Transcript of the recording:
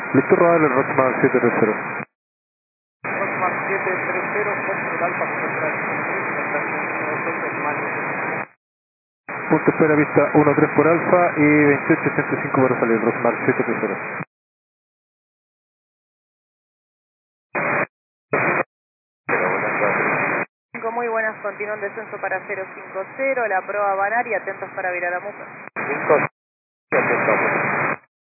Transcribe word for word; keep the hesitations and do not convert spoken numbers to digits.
Listo, radar, el Rockman siete tres cero. Rockman siete tres cero, Foxtrot Alfa, Foxtrot Alfa. Punto espera, pista uno tres por Alfa y veintiocho ochenta y cinco para salir, Rockman siete tres cero. Muy buenas, continúan descenso para cero cinco cero, la prueba Banari, atentos para virar a Muca. cinco